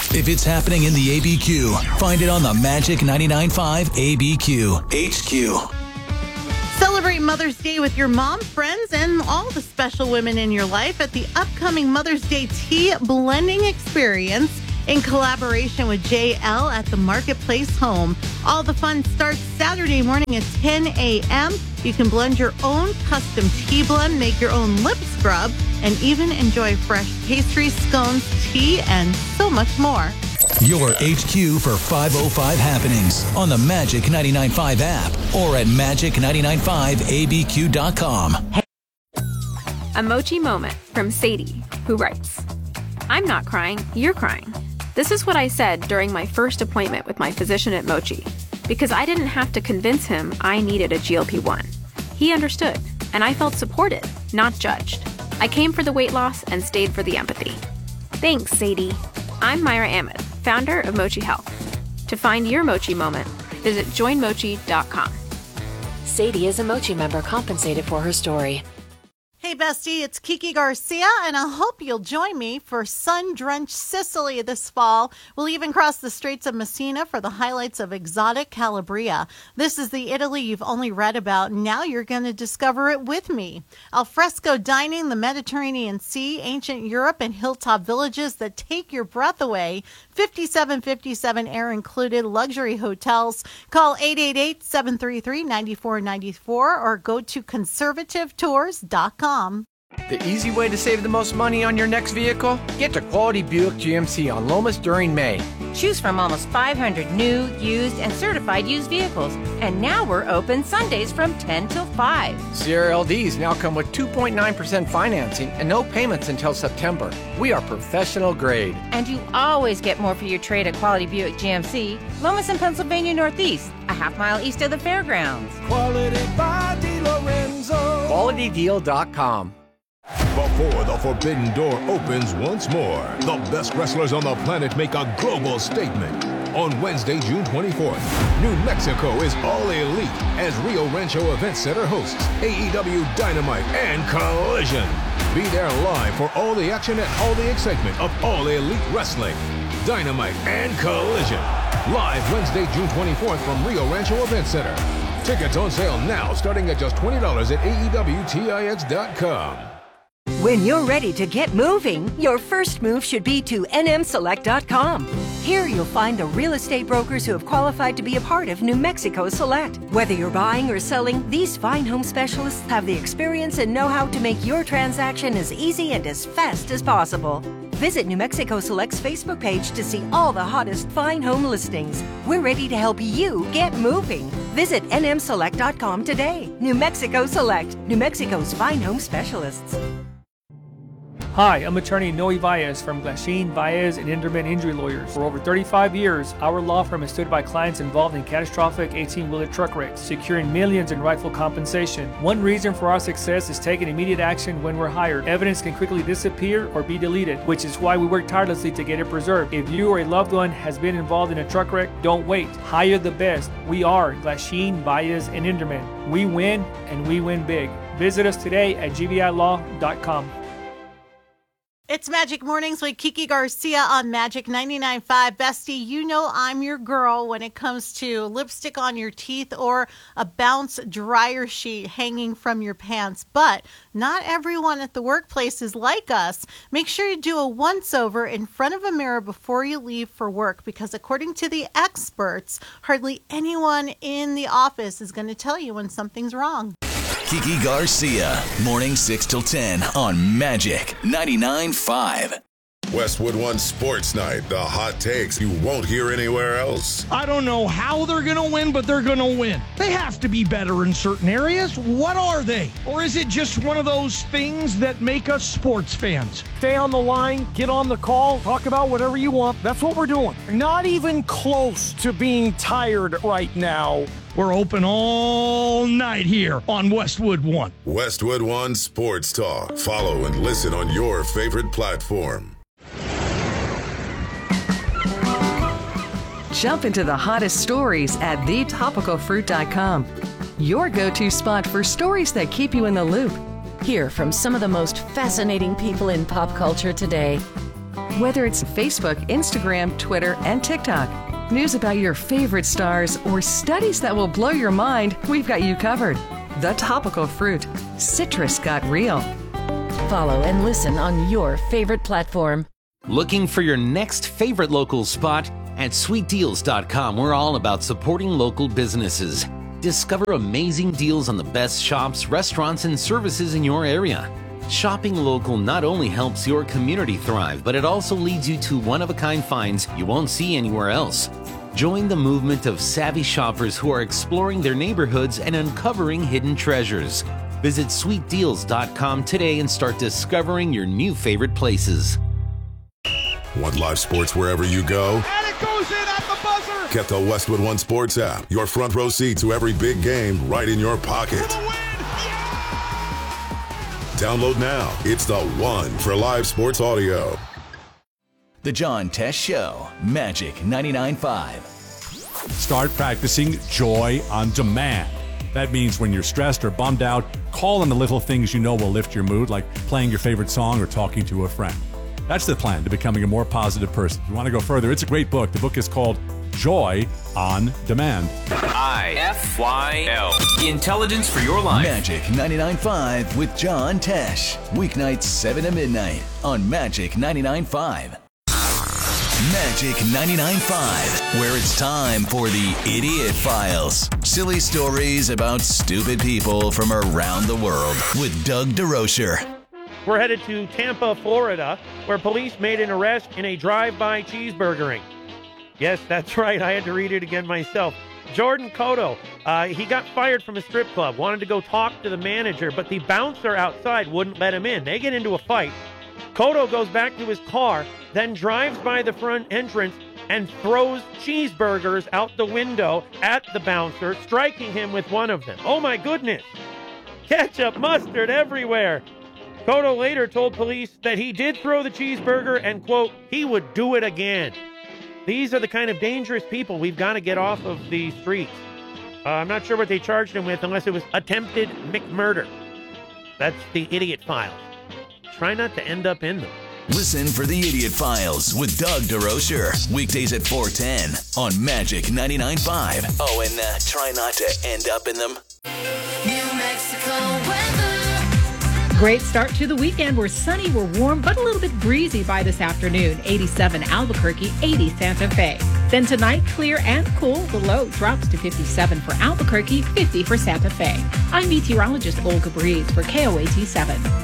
If it's happening in the ABQ, find it on the Magic 99.5 ABQ HQ. Celebrate Mother's Day with your mom, friends, and all the special women in your life at the upcoming Mother's Day Tea Blending Experience in collaboration with JL at the Marketplace Home. All the fun starts Saturday morning at 10 a.m. You can blend your own custom tea blend, make your own lip scrub, and even enjoy fresh pastries, scones, tea, and so much more. Your HQ for 505 happenings on the Magic 99.5 app or at magic995abq.com. A Mochi moment from Sadie, who writes, I'm not crying, you're crying. This is what I said during my first appointment with my physician at Mochi, because I didn't have to convince him I needed a GLP-1. He understood, and I felt supported, not judged. I came for the weight loss and stayed for the empathy. Thanks, Sadie. I'm Myra Ahmed, founder of Mochi Health. To find your Mochi moment, visit joinmochi.com. Sadie is a Mochi member compensated for her story. Hey, bestie, it's Kiki Garcia, and I hope you'll join me for sun-drenched Sicily this fall. We'll even cross the Straits of Messina for the highlights of exotic Calabria. This is the Italy you've only read about. Now you're going to discover it with me. Alfresco dining, the Mediterranean Sea, ancient Europe, and hilltop villages that take your breath away. 5757 air included, luxury hotels. Call 888-733-9494 or go to conservativetours.com. The easy way to save the most money on your next vehicle? Get to Quality Buick GMC on Lomas during May. Choose from almost 500 new, used, and certified used vehicles. And now we're open Sundays from 10 till 5. CRLDs now come with 2.9% financing and no payments until September. We are professional grade. And you always get more for your trade at Quality Buick GMC, Lomas and Pennsylvania Northeast, a half-mile east of the fairgrounds. Quality by DiLorenzo. QualityDeal.com. Before the Forbidden Door opens once more, the best wrestlers on the planet make a global statement. On Wednesday, June 24th, New Mexico is all elite as Rio Rancho Event Center hosts AEW Dynamite and Collision. Be there live for all the action and all the excitement of All Elite Wrestling. Dynamite and Collision. Live Wednesday, June 24th from Rio Rancho Event Center. Tickets on sale now starting at just $20 at AEWTIX.com. When you're ready to get moving, your first move should be to nmselect.com. Here you'll find the real estate brokers who have qualified to be a part of New Mexico Select. Whether you're buying or selling, these fine home specialists have the experience and know-how to make your transaction as easy and as fast as possible. Visit New Mexico Select's Facebook page to see all the hottest fine home listings. We're ready to help you get moving. Visit nmselect.com today. New Mexico Select, New Mexico's fine home specialists. Hi, I'm attorney Noe Valles from Glasheen, Valles, and Inderman Injury Lawyers. For over 35 years, our law firm has stood by clients involved in catastrophic 18-wheeler truck wrecks, securing millions in rightful compensation. One reason for our success is taking immediate action when we're hired. Evidence can quickly disappear or be deleted, which is why we work tirelessly to get it preserved. If you or a loved one has been involved in a truck wreck, don't wait. Hire the best. We are Glasheen, Valles, and Inderman. We win, and we win big. Visit us today at gvilaw.com. It's Magic Mornings with Kiki Garcia on Magic 99.5. Bestie, you know I'm your girl when it comes to lipstick on your teeth or a bounce dryer sheet hanging from your pants. But not everyone at the workplace is like us. Make sure you do a once-over in front of a mirror before you leave for work, because according to the experts, hardly anyone in the office is going to tell you when something's wrong. Kiki Garcia, morning 6 till 10 on Magic 99.5. Westwood One Sports Night, the hot takes you won't hear anywhere else. I don't know how they're going to win, but they're going to win. They have to be better in certain areas. What are they? Or is it just one of those things that make us sports fans? Stay on the line, get on the call, talk about whatever you want. That's what we're doing. Not even close to being tired right now. We're open all night here on Westwood One. Westwood One Sports Talk. Follow and listen on your favorite platform. Jump into the hottest stories at thetopicalfruit.com. Your go-to spot for stories that keep you in the loop. Hear from some of the most fascinating people in pop culture today. Whether it's Facebook, Instagram, Twitter, and TikTok, news about your favorite stars, or studies that will blow your mind, we've got you covered. The Topical Fruit. Citrus got real. Follow and listen on your favorite platform. Looking for your next favorite local spot? At sweetdeals.com, we're all about supporting local businesses. Discover amazing deals on the best shops, restaurants, and services in your area. Shopping local not only helps your community thrive, but it also leads you to one-of-a-kind finds you won't see anywhere else. Join the movement of savvy shoppers who are exploring their neighborhoods and uncovering hidden treasures. Visit sweetdeals.com today and start discovering your new favorite places. Want live sports wherever you go? And it goes in at the buzzer! Get the Westwood One Sports app. Your front row seat to every big game right in your pocket. Download now. It's the one for live sports audio. The John Tesh Show, Magic 99.5. Start practicing joy on demand. That means when you're stressed or bummed out, call on the little things you know will lift your mood, like playing your favorite song or talking to a friend. That's the plan to becoming a more positive person. If you want to go further, it's a great book. The book is called Joy on Demand. IFYL. Intelligence for your life. Magic 99.5 with John Tesh. Weeknights 7 to midnight on Magic 99.5. Magic 99.5, where it's time for the Idiot Files. Silly stories about stupid people from around the world with Doug DeRocher. We're headed to Tampa, Florida, where police made an arrest in a drive-by cheeseburgering. Yes, that's right. I had to read it again myself. Jordan Cotto, he got fired from a strip club, wanted to go talk to the manager, but the bouncer outside wouldn't let him in. They get into a fight. Cotto goes back to his car, then drives by the front entrance and throws cheeseburgers out the window at the bouncer, striking him with one of them. Oh, my goodness. Ketchup, mustard everywhere. Cotto later told police that he did throw the cheeseburger and, quote, he would do it again. These are the kind of dangerous people we've got to get off of the streets. I'm not sure what they charged him with unless it was attempted McMurder. That's the Idiot Files. Try not to end up in them. Listen for the Idiot Files with Doug DeRocher. Weekdays at 4:10 on Magic 99.5. Oh, and try not to end up in them. New Mexico weather. Great start to the weekend. We're sunny, we're warm, but a little bit breezy by this afternoon. 87 Albuquerque, 80 Santa Fe. Then tonight, clear and cool. The low drops to 57 for Albuquerque, 50 for Santa Fe. I'm meteorologist Olga Breeze for KOAT 7.